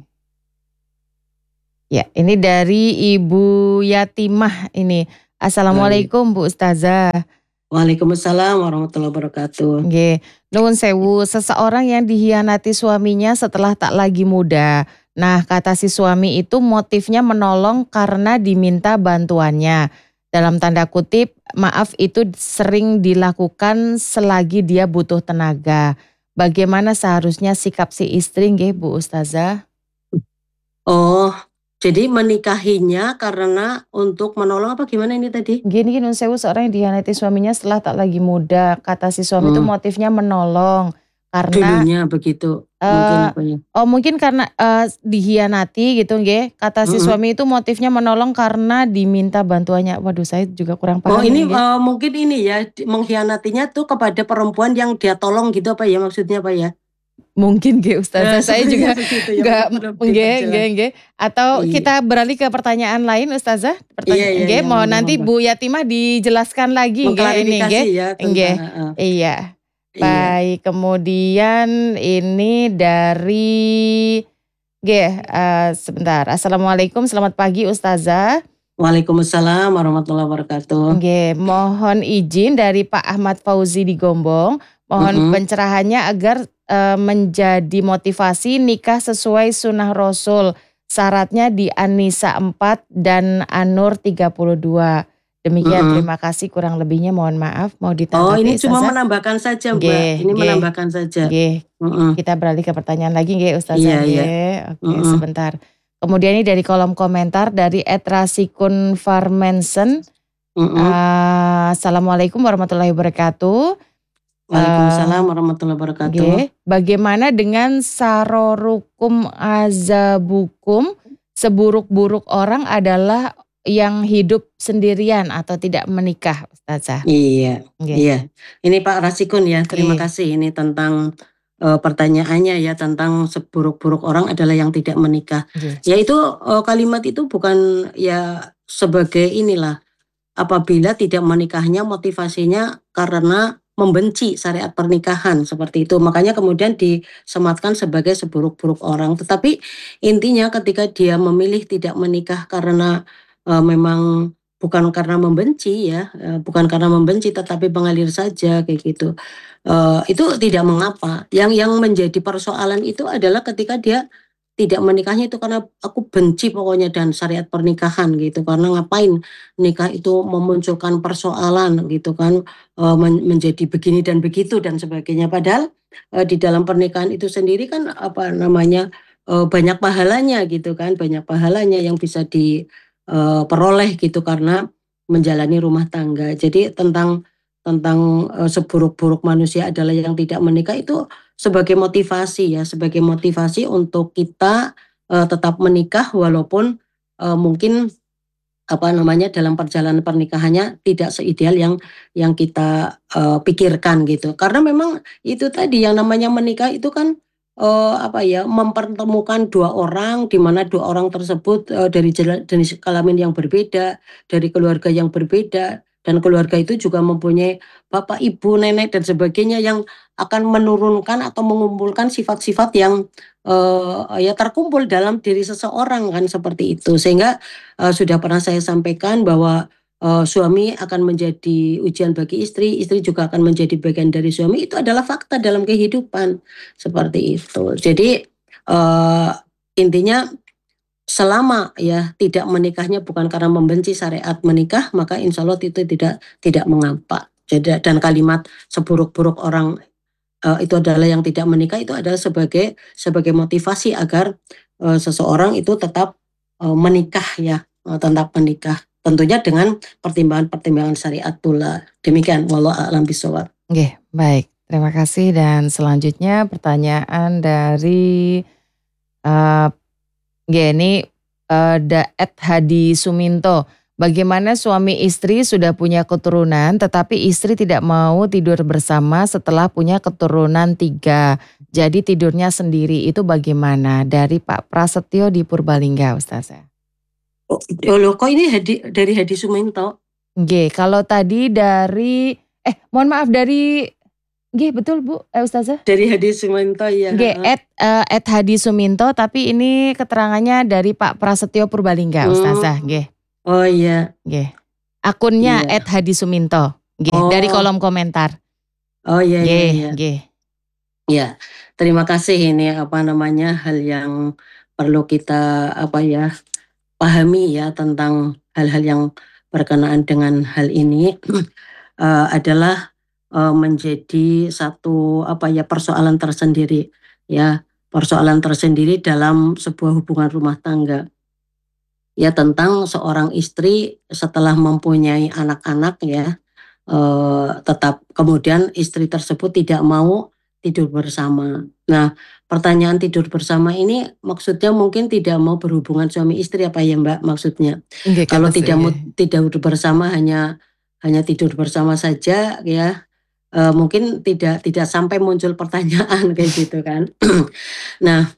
Ya, ini dari Ibu Yatimah ini. Assalamualaikum Bu Ustazah. Waalaikumsalam warahmatullahi wabarakatuh. Nggih, nuwun sewu, seseorang yang dihianati suaminya setelah tak lagi muda. Nah, kata si suami itu motifnya menolong karena diminta bantuannya. Dalam tanda kutip, maaf itu sering dilakukan selagi dia butuh tenaga. Bagaimana seharusnya sikap si istri nggih Bu Ustazah? Oh, jadi menikahinya karena untuk menolong apa gimana ini tadi? Gini gini sewu, seorang yang dihianati suaminya setelah tak lagi muda. Kata si suami itu Hmm. motifnya menolong karena Dulunya begitu. eh, Mungkin apa ya? oh mungkin karena eh, dihianati gitu nggih. Kata si Mm-mm. suami itu motifnya menolong karena diminta bantuannya. Waduh, saya juga kurang paham Oh ini nggih. eh, mungkin ini ya, di- mengkhianatinya tuh kepada perempuan yang dia tolong gitu apa ya, maksudnya apa ya? Mungkin nggih Ustazah, Eh, saya sepertinya juga begitu ya, nggak perlu nggih diperjelas. nggih nggih. Atau Iya. kita beralih ke pertanyaan lain Ustazah? Iya Pertanyaan iya nggih, iya, mau monggo nanti monggo. Bu Yatimah dijelaskan lagi nggih ini Mengklarifikasi nggih. ya Nggih. tentang eh, Iya. iya. Baik, kemudian ini dari nggih, eh, sebentar. Assalamualaikum, selamat pagi Ustazah. Waalaikumsalam warahmatullahi wabarakatuh. Nggih, mohon izin dari Pak Ahmad Fauzi di Gombong, mohon Mm-mm. pencerahannya agar eh, menjadi motivasi nikah sesuai sunnah Rasul. Syaratnya di An-Nisa empat dan An-Nur tiga puluh dua. Demikian, Mm-mm. terima kasih, kurang lebihnya mohon maaf. Mau Oh ditanggapi ini cuma Ustazah? menambahkan saja Mbak, Nggih, ini nggih, menambahkan saja. nggih. Mm-mm. Kita beralih ke pertanyaan lagi nggih Ustazah Iya iya. nggih. Oke, Mm-mm. sebentar. Kemudian ini dari kolom komentar dari Etrasikun Farmensen. Mm-mm. Uh, Assalamualaikum warahmatullahi wabarakatuh. Waalaikumsalam Uh, warahmatullahi wabarakatuh. Nggih, bagaimana dengan sarorukum azabukum? Seburuk-buruk orang adalah yang hidup sendirian atau tidak menikah, Ustazah. Iya, Nggih. iya. Ini Pak Rasikun ya, terima Nggih. kasih ini tentang uh, pertanyaannya ya, tentang seburuk-buruk orang adalah yang tidak menikah. Nggih. Ya itu uh, kalimat itu bukan ya sebagai inilah, apabila tidak menikahnya motivasinya karena membenci syariat pernikahan seperti itu. Makanya kemudian disematkan sebagai seburuk-buruk orang. Tetapi intinya ketika dia memilih tidak menikah karena uh, memang bukan karena membenci ya, uh, bukan karena membenci tetapi mengalir saja kayak gitu. Uh, itu tidak mengapa. Yang yang menjadi persoalan itu adalah ketika dia tidak menikahnya itu karena aku benci pokoknya dan syariat pernikahan gitu, karena ngapain nikah itu memunculkan persoalan gitu kan, e, men- menjadi begini dan begitu dan sebagainya, padahal e, di dalam pernikahan itu sendiri kan apa namanya e, banyak pahalanya gitu kan, banyak pahalanya yang bisa diperoleh gitu karena menjalani rumah tangga. Jadi tentang tentang e, seburuk-buruk manusia adalah yang tidak menikah itu sebagai motivasi ya, sebagai motivasi untuk kita uh, tetap menikah walaupun uh, mungkin apa namanya dalam perjalanan pernikahannya tidak seideal yang yang kita uh, pikirkan gitu. Karena memang itu tadi yang namanya menikah itu kan uh, apa ya, mempertemukan dua orang di mana dua orang tersebut uh, dari jenis kelamin yang berbeda, dari keluarga yang berbeda, dan keluarga itu juga mempunyai bapak, ibu, nenek dan sebagainya yang akan menurunkan atau mengumpulkan sifat-sifat yang uh, ya terkumpul dalam diri seseorang kan seperti itu. Sehingga uh, sudah pernah saya sampaikan bahwa uh, suami akan menjadi ujian bagi istri, istri juga akan menjadi bagian dari suami. Itu adalah fakta dalam kehidupan seperti itu. Jadi uh, intinya selama ya tidak menikahnya bukan karena membenci syariat menikah, maka insya Allah itu tidak tidak mengapa. Jadi dan kalimat seburuk-buruk orang uh, itu adalah yang tidak menikah, itu adalah sebagai sebagai motivasi agar uh, seseorang itu tetap uh, menikah ya, uh, tetap menikah. Tentunya dengan pertimbangan-pertimbangan syariat pula. Demikian, wallahu a'lam bishawab. Nggih, baik. Terima kasih, dan selanjutnya pertanyaan dari uh, nggih, ini uh, da at Hadi Suminto. Bagaimana suami istri sudah punya keturunan tetapi istri tidak mau tidur bersama setelah punya keturunan tiga. Jadi tidurnya sendiri, itu bagaimana? Dari Pak Prasetyo di Purbalingga, Ustazah. Oh, oh loh, kok ini Hadi, dari Hadi Suminto? Nggih, kalau tadi dari eh mohon maaf dari nggih betul Bu, eh, Ustazah? Dari Hadi Suminto ya. Nggih, at, uh, at Hadi Suminto, tapi ini keterangannya dari Pak Prasetyo Purbalingga, Ustazah, nggih. Oh iya. Nggih. Akunnya Iya. at Hadi Suminto, nggih, Oh. dari kolom komentar. Oh iya iya Nggih, iya. nggih. Ya, terima kasih, ini apa namanya hal yang perlu kita apa ya pahami ya tentang hal-hal yang berkenaan dengan hal ini uh, adalah uh, menjadi satu apa ya persoalan tersendiri ya, persoalan tersendiri dalam sebuah hubungan rumah tangga. Ya, tentang seorang istri setelah mempunyai anak-anak ya, uh, tetap kemudian istri tersebut tidak mau tidur bersama. Nah, pertanyaan tidur bersama ini maksudnya mungkin tidak mau berhubungan suami istri apa ya Mbak maksudnya? Nggih, Kalau kata tidak mau saya. tidur bersama hanya hanya tidur bersama saja ya, uh, mungkin tidak tidak sampai muncul pertanyaan kayak gitu kan. Nah,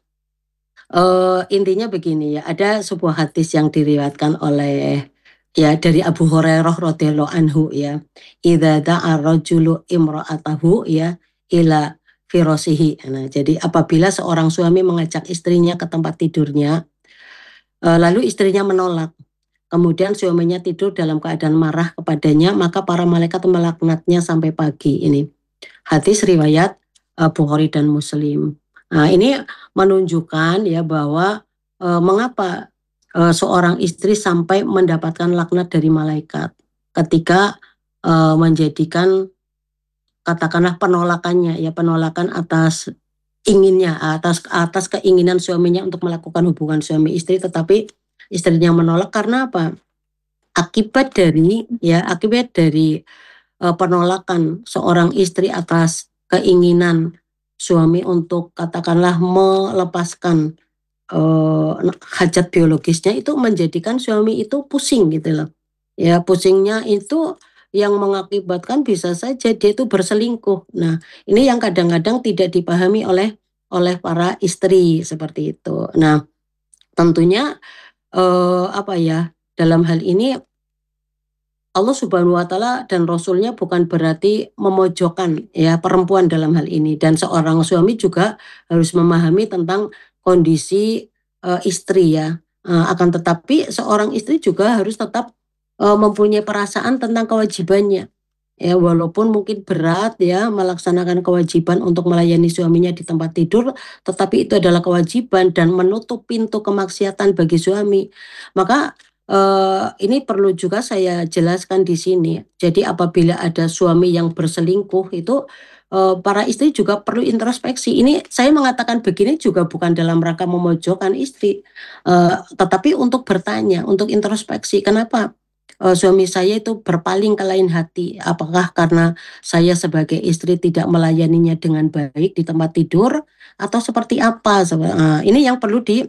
uh, intinya begini ya, ada sebuah hadis yang diriwayatkan oleh ya dari Abu Hurairah radhiyallahu anhu ya, idza da'a rajulu imra'atahu ya ila firasihi. Nah, jadi apabila seorang suami mengajak istrinya ke tempat tidurnya, uh, lalu istrinya menolak, kemudian suaminya tidur dalam keadaan marah kepadanya, maka para malaikat melaknatnya sampai pagi. Ini hadis riwayat uh, Bukhari dan Muslim. Nah, ini menunjukkan ya bahwa uh, mengapa uh, seorang istri sampai mendapatkan laknat dari malaikat ketika uh, menjadikan katakanlah penolakannya ya, penolakan atas inginnya, atas atas keinginan suaminya untuk melakukan hubungan suami istri, tetapi istrinya menolak karena apa? Akibat dari ya, akibat dari uh, penolakan seorang istri atas keinginan suami untuk katakanlah melepaskan uh, hajat biologisnya, itu menjadikan suami itu pusing gitu loh. Ya, pusingnya itu yang mengakibatkan bisa saja dia itu berselingkuh. Nah, ini yang kadang-kadang tidak dipahami oleh oleh para istri seperti itu. Nah, tentunya uh, apa ya, dalam hal ini Allah Subhanahu wa taala dan Rasulnya bukan berarti memojokkan ya perempuan dalam hal ini, dan seorang suami juga harus memahami tentang kondisi uh, istri ya. Uh, akan tetapi seorang istri juga harus tetap uh, mempunyai perasaan tentang kewajibannya. Ya, walaupun mungkin berat ya melaksanakan kewajiban untuk melayani suaminya di tempat tidur, tetapi itu adalah kewajiban dan menutup pintu kemaksiatan bagi suami. Maka Uh, ini perlu juga saya jelaskan di sini. Jadi apabila ada suami yang berselingkuh itu, uh, para istri juga perlu introspeksi. Ini saya mengatakan begini juga bukan dalam rangka memojokkan istri, uh, tetapi untuk bertanya, untuk introspeksi. Kenapa uh, suami saya itu berpaling ke lain hati? Apakah karena saya sebagai istri tidak melayaninya dengan baik di tempat tidur, atau seperti apa? Uh, ini yang perlu di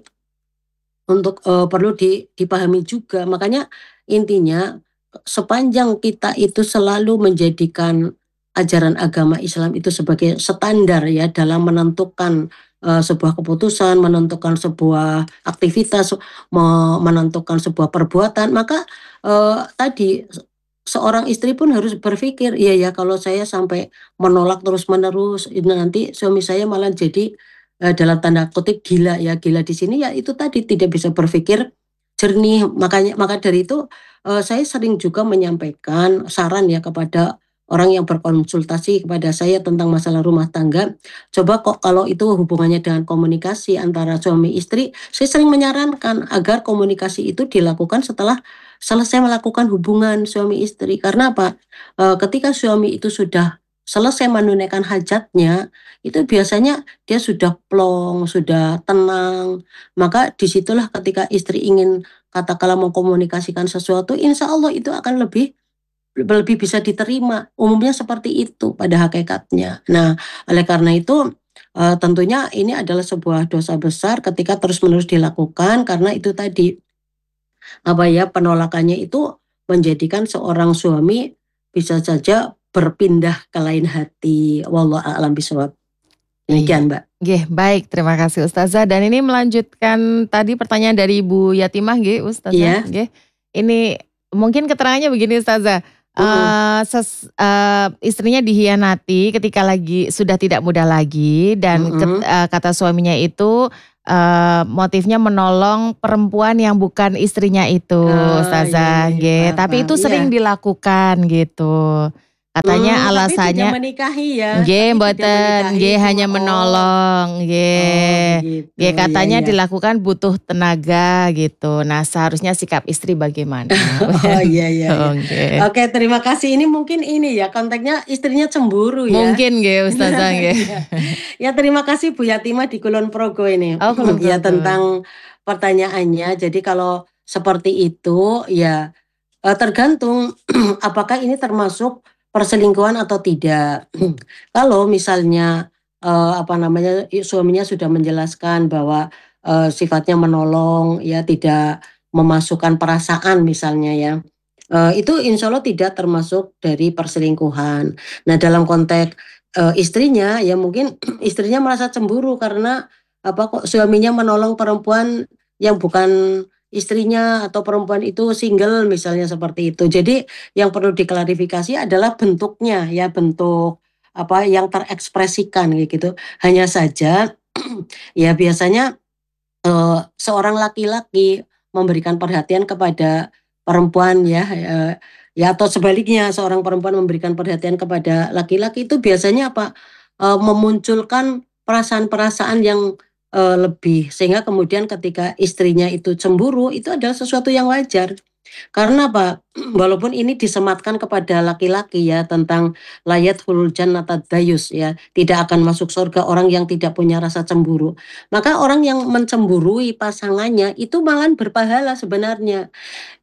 untuk uh, perlu di, dipahami juga. Makanya intinya sepanjang kita itu selalu menjadikan ajaran agama Islam itu sebagai standar ya dalam menentukan uh, sebuah keputusan, menentukan sebuah aktivitas, menentukan sebuah perbuatan, maka uh, tadi seorang istri pun harus berpikir, iya ya kalau saya sampai menolak terus-menerus, nanti suami saya malah jadi Uh, dalam tanda kutip gila ya. Gila di sini ya itu tadi tidak bisa berpikir jernih. Makanya maka dari itu uh, saya sering juga menyampaikan saran ya kepada orang yang berkonsultasi kepada saya tentang masalah rumah tangga. Coba kok kalau itu hubungannya dengan komunikasi antara suami istri, saya sering menyarankan agar komunikasi itu dilakukan setelah selesai melakukan hubungan suami istri. Karena apa? Uh, ketika suami itu sudah selesai menunaikan hajatnya, itu biasanya dia sudah plong, sudah tenang. Maka disitulah ketika istri ingin katakanlah mengkomunikasikan sesuatu, insya Allah itu akan lebih lebih bisa diterima. Umumnya seperti itu pada hakikatnya. Nah, oleh karena itu uh, tentunya ini adalah sebuah dosa besar ketika terus-menerus dilakukan, karena itu tadi apa ya penolakannya itu menjadikan seorang suami bisa saja berpindah ke lain hati. Wallahu a'lam bishawab. Iya. Demikian, Mbak. Nggih, baik, terima kasih Ustazah. Dan ini melanjutkan tadi pertanyaan dari Ibu Yatimah nggih Ustazah, Iya. nggih. Ini mungkin keterangannya begini Ustazah, Mhm. eee, ses eee, istrinya dihianati ketika lagi sudah tidak muda lagi dan ket Mhm. eee, kata suaminya itu, eee, motifnya menolong perempuan yang bukan istrinya itu Oh, iya iya Ustazah, iya, nggih. paham Tapi paham, itu iya. sering dilakukan gitu. Katanya Mmm, tapi tidak alasannya menikahi ya? nggih, Tapi tidak mboten, menikahi nggih cuma hanya oh, menolong, oh nggih. begitu, Nggih, iya katanya iya. dilakukan butuh tenaga gitu. Nah, seharusnya sikap istri bagaimana? Oh, iya iya Begitu, iya. nggih. Oke, terima kasih. Ini mungkin ini ya, konteksnya istrinya cemburu ya? Mungkin nggih Ustazah, nggih. Iya. Ya terima kasih Bu Yatimah di Kulon Progo ini. Oh, Kulon Ya Progo. tentang pertanyaannya, jadi kalau seperti itu ya, eee, tergantung apakah ini termasuk perselingkuhan atau tidak. Kalau misalnya, eee, apa namanya, i suaminya sudah menjelaskan bahwa, eee, sifatnya menolong ya, tidak memasukkan perasaan misalnya ya, eee, itu insya Allah tidak termasuk dari perselingkuhan. Nah dalam konteks, eee, istrinya ya mungkin istrinya merasa cemburu karena apa, kok suaminya menolong perempuan yang bukan istrinya atau perempuan itu single misalnya seperti itu. Jadi yang perlu diklarifikasi adalah bentuknya ya, bentuk apa yang terekspresikan kayak gitu. Hanya saja ya biasanya, eee, seorang laki-laki memberikan perhatian kepada perempuan ya, eee, ya atau sebaliknya seorang perempuan memberikan perhatian kepada laki-laki itu biasanya apa, eee, memunculkan perasaan-perasaan yang, eee, lebih. Sehingga kemudian ketika istrinya itu cemburu, itu adalah sesuatu yang wajar. Karena apa, walaupun ini disematkan kepada laki-laki ya tentang la yadkhulul jannata dayyus ya, tidak akan masuk surga orang yang tidak punya rasa cemburu. Maka orang yang mencemburui pasangannya itu malahan berpahala sebenarnya.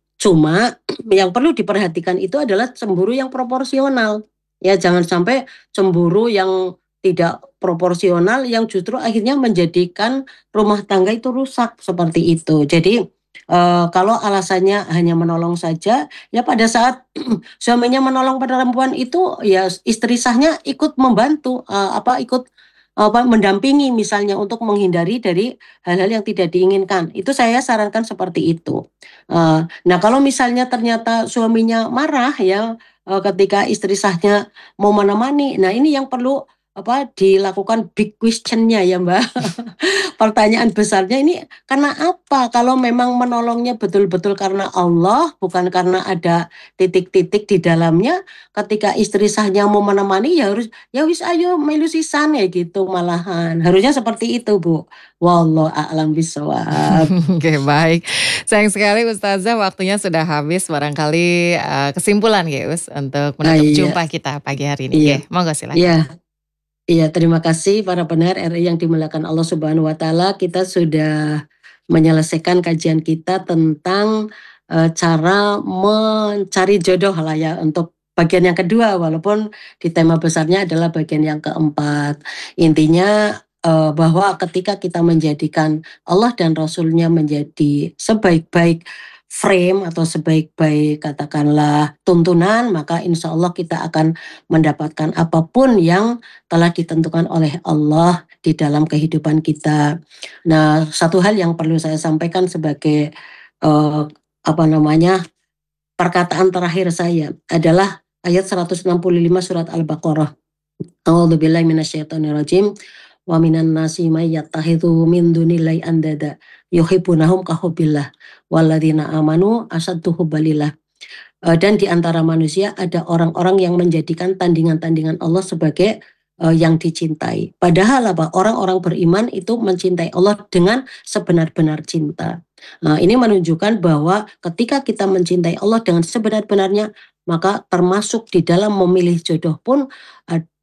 Cuma yang perlu diperhatikan itu adalah cemburu yang proporsional. Ya jangan sampai cemburu yang tidak proporsional yang justru akhirnya menjadikan rumah tangga itu rusak, seperti itu. Jadi, eee, kalau alasannya hanya menolong saja, ya pada saat suaminya menolong perempuan itu ya istri sahnya ikut membantu, eee, apa, ikut apa, mendampingi misalnya untuk menghindari dari hal-hal yang tidak diinginkan. Itu saya sarankan seperti itu. Eee, nah kalau misalnya ternyata suaminya marah ya, eee, ketika istri sahnya mau menemani, nah ini yang perlu apa, dilakukan big question-nya ya Mbak. Pertanyaan besarnya ini karena apa? Kalau memang menolongnya betul-betul karena Allah, bukan karena ada titik-titik di dalamnya, ketika istri sahnya mau menemani ya harus, "Ya wis ayo melu sisan," ya gitu malahan. Harusnya seperti itu Bu. Wallahu a'lam bishawab. Oke, baik. Sayang sekali Ustazah waktunya sudah habis. Barangkali, eee, kesimpulan nggih Us untuk Ah, menutup iya. jumpa kita pagi hari ini. Iya. Nggih, monggo silakan. Iya. Iya, terima kasih para pendengar R I yang dimuliakan Allah Subhanahu wa taala. Kita sudah menyelesaikan kajian kita tentang, eee, cara mencari jodoh lah ya untuk bagian yang kedua, walaupun di tema besarnya adalah bagian yang keempat. Intinya, eee, bahwa ketika kita menjadikan Allah dan Rasul-Nya menjadi sebaik-baik frame atau sebaik-baik katakanlah tuntunan, maka insya Allah kita akan mendapatkan apapun yang telah ditentukan oleh Allah di dalam kehidupan kita. Nah, satu hal yang perlu saya sampaikan sebagai, eee, apa namanya, perkataan terakhir saya adalah ayat seratus enam puluh lima surat Al-Baqarah. A'udzubillahi minasyaitonirrajim. Wa minan nasi may yattakhidhu min dunillahi andada yuhibbunahum ka hubbillah walladzina amanu asyaddu hubbalillah. Eee, dan di antara manusia ada orang-orang yang menjadikan tandingan-tandingan Allah sebagai, eee, yang dicintai. Padahal apa? Orang-orang beriman itu mencintai Allah dengan sebenar-benar cinta. Nah, ini menunjukkan bahwa ketika kita mencintai Allah dengan sebenar-benarnya, maka termasuk di dalam memilih jodoh pun, ad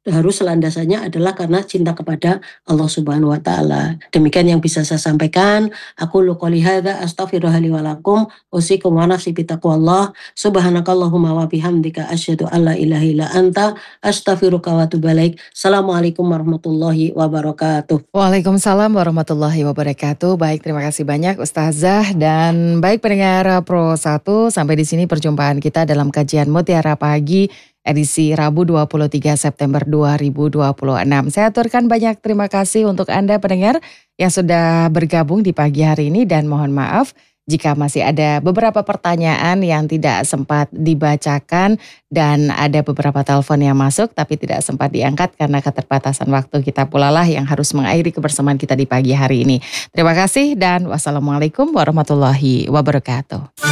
harus landasannya adalah karena cinta kepada Allah Subhanahu wa taala. Demikian yang bisa saya sampaikan. Aku lu qouli hadza astaghfirullaha li wa lakum usikum wa nafsi bitaqwallah. Subhanakallahumma wa bihamdika asyhadu an la ilaha illa anta astaghfiruka wa atubu ilaik. Assalamualaikum warahmatullahi wabarakatuh. Waalaikumsalam warahmatullahi wabarakatuh. Baik, terima kasih banyak Ustazah dan baik pendengar Pro satu, sampai di sini perjumpaan kita dalam kajian Mutiara Pagi edisi Rabu dua puluh tiga September dua ribu dua puluh enam. Saya aturkan banyak terima kasih untuk Anda pendengar yang sudah bergabung di pagi hari ini dan mohon maaf jika masih ada beberapa pertanyaan yang tidak sempat dibacakan dan ada beberapa telepon yang masuk tapi tidak sempat diangkat karena keterbatasan waktu kita pula lah yang harus mengakhiri kebersamaan kita di pagi hari ini. Terima kasih dan wassalamualaikum warahmatullahi wabarakatuh.